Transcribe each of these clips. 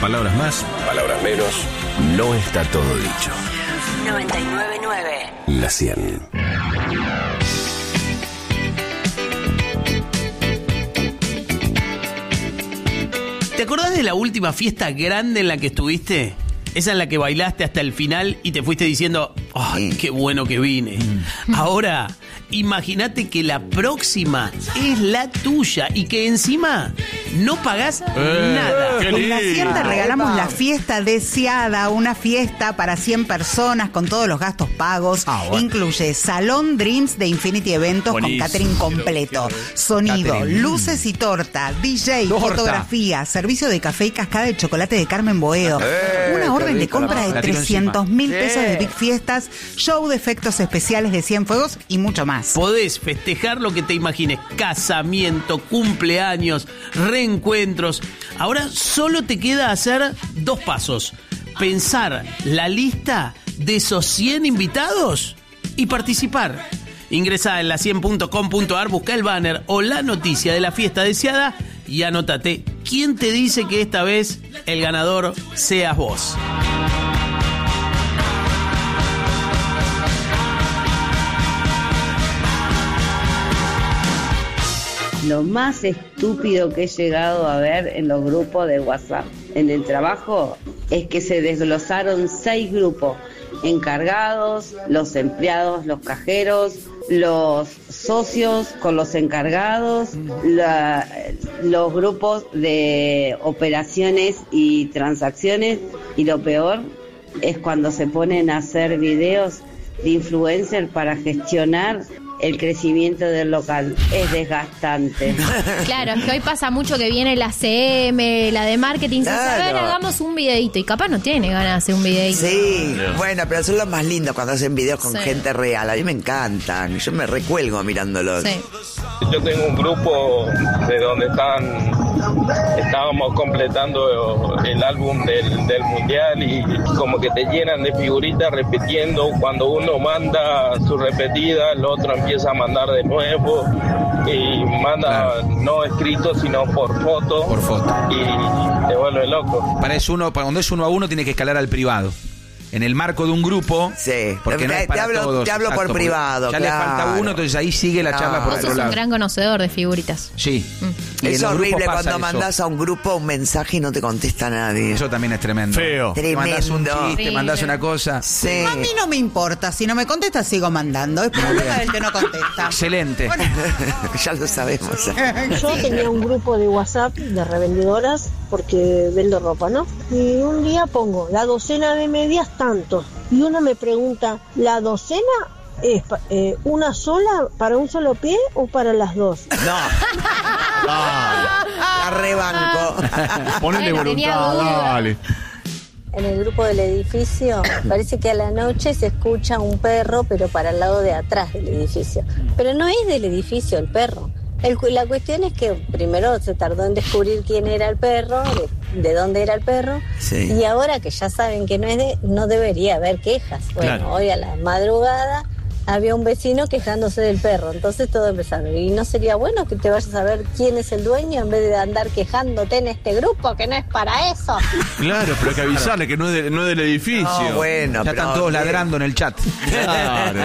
Palabras más, palabras menos. No está todo dicho. 99.9 La 100. ¿Te acordás de la última fiesta grande en la que estuviste? Esa en la que bailaste hasta el final y te fuiste diciendo, ¡ay, qué bueno que vine! Ahora, imagínate que la próxima es la tuya y que encima no pagás nada. En la 100 te regalamos la fiesta deseada, una fiesta para 100 personas con todos los gastos pagos. Bueno. Incluye Salón Dreams de Infinity Eventos Buenísimo. con catering completo, sonido, Catering. luces y torta, DJ, Torta. fotografía, servicio de café y cascada de chocolate de Carmen Boedo. Una orden de compra de la tiro 300.000 pesos Sí. de Big Fiestas, show de efectos especiales de 100 fuegos y mucho más. Podés festejar lo que te imagines: casamiento, cumpleaños, reencuentros. Ahora solo te queda hacer 2 pasos: pensar la lista de esos 100 invitados y participar. Ingresá en la100.com.ar, busca el banner o la noticia de la fiesta deseada y anótate. ¿Quién te dice que esta vez el ganador seas vos? Lo más estúpido que he llegado a ver en los grupos de WhatsApp en el trabajo es que se desglosaron 6 grupos: encargados, los empleados, los cajeros, los socios con los encargados, los grupos de operaciones y transacciones, y lo peor es cuando se ponen a hacer videos de influencer para gestionar el crecimiento del local. Es desgastante. Claro, es que hoy pasa mucho que viene la CM, la de marketing, dice, a ver, Claro. hagamos un videito, y capaz no tiene ganas de hacer un videito. Sí, bueno, pero son los más lindos cuando hacen videos con Sí. gente real. A mí me encantan. Yo me recuelgo mirándolos. Sí. Yo tengo un grupo de donde estábamos completando el álbum del mundial, y como que te llenan de figuritas repitiendo. Cuando uno manda su repetida, el otro empieza a mandar de nuevo y manda no escrito sino por foto. Por foto. Y te vuelve loco. Para cuando es 1 a 1 tiene que escalar al privado. En el marco de un grupo, Sí. porque no es para todos, te hablo por exacto, privado. ya le falta claro. uno, entonces ahí sigue la charla por Vos otro sos lado. un gran conocedor de figuritas. Sí. Y en Es los grupos horrible pasa cuando eso. mandás a un grupo un mensaje y no te contesta nadie. Eso también es tremendo. Feo. Te mandás un Tremendo. chiste, mandás una cosa. Sí. A mí no me importa, si no me contesta sigo mandando. Es problema del que no contesta. Excelente. Ya lo sabemos. Yo tenía un grupo de WhatsApp de revendedoras porque vendo ropa, ¿no? Y un día pongo la docena de medias tanto. Y una me pregunta, ¿la docena es una sola para un solo pie o para las dos? No. La rebanco. Ponele Bueno, tenía voluntad, duda. dale. En el grupo del edificio parece que a la noche se escucha un perro, pero para el lado de atrás del edificio. Pero no es del edificio el perro. La cuestión es que primero se tardó en descubrir quién era el perro, de dónde era el perro, Sí. y ahora que ya saben que no debería haber quejas. Bueno, Claro. hoy a la madrugada había un vecino quejándose del perro, entonces todo empezaron. ¿Y no sería bueno que te vayas a ver quién es el dueño en vez de andar quejándote en este grupo, que no es para eso? Claro, pero hay que avisarle que no es, no es del edificio. No, bueno, Ya pero están todos ladrando en el chat. Claro.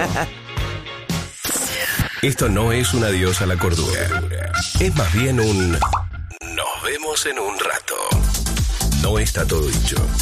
Esto no es un adiós a la cordura. Es más bien un nos vemos en un rato. No está todo dicho.